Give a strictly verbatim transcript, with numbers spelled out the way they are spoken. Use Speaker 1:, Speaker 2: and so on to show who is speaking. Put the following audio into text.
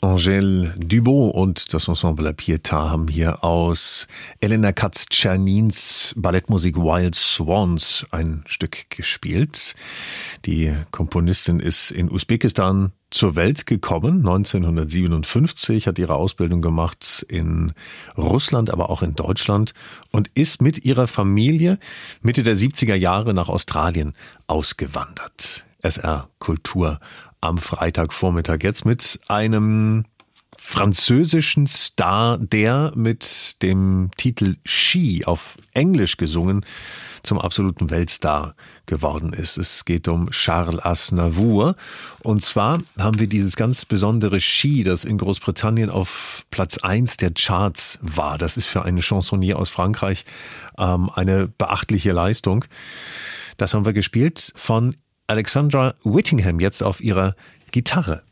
Speaker 1: Angèle Dubot und das Ensemble La Pietà haben hier aus Elena Katz-Czernins Ballettmusik Wild Swans ein Stück gespielt. Die Komponistin ist in Usbekistan zur Welt gekommen, neunzehnhundertsiebenundfünfzig, hat ihre Ausbildung gemacht in Russland, aber auch in Deutschland und ist mit ihrer Familie Mitte der siebziger Jahre nach Australien ausgewandert. S R Kultur am Freitagvormittag jetzt mit einem französischen Star, der mit dem Titel She auf Englisch gesungen zum absoluten Weltstar geworden ist. Es geht um Charles Aznavour. Und zwar haben wir dieses ganz besondere She, das in Großbritannien auf Platz eins der Charts war. Das ist für einen Chansonnier aus Frankreich ähm, eine beachtliche Leistung. Das haben wir gespielt von Alexandra Whittingham jetzt auf ihrer Gitarre.